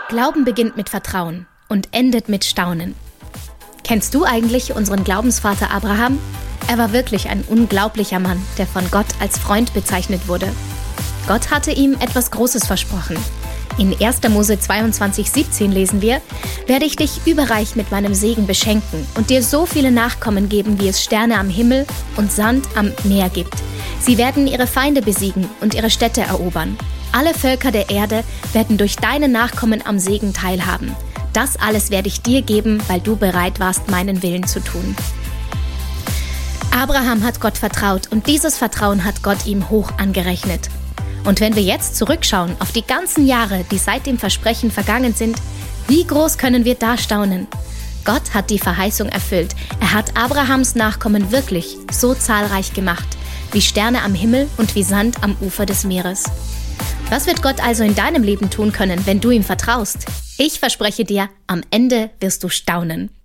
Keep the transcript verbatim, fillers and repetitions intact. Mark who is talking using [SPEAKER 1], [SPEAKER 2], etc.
[SPEAKER 1] Glauben beginnt mit Vertrauen und endet mit Staunen. Kennst du eigentlich unseren Glaubensvater Abraham? Er war wirklich ein unglaublicher Mann, der von Gott als Freund bezeichnet wurde. Gott hatte ihm etwas Großes versprochen. In erster Mose zweiundzwanzig siebzehn lesen wir: Werde ich dich überreich mit meinem Segen beschenken und dir so viele Nachkommen geben, wie es Sterne am Himmel und Sand am Meer gibt. Sie werden ihre Feinde besiegen und ihre Städte erobern. Alle Völker der Erde werden durch deine Nachkommen am Segen teilhaben. Das alles werde ich dir geben, weil du bereit warst, meinen Willen zu tun. Abraham hat Gott vertraut und dieses Vertrauen hat Gott ihm hoch angerechnet. Und wenn wir jetzt zurückschauen auf die ganzen Jahre, die seit dem Versprechen vergangen sind, wie groß können wir da staunen? Gott hat die Verheißung erfüllt. Er hat Abrahams Nachkommen wirklich so zahlreich gemacht, wie Sterne am Himmel und wie Sand am Ufer des Meeres. Was wird Gott also in deinem Leben tun können, wenn du ihm vertraust? Ich verspreche dir, am Ende wirst du staunen.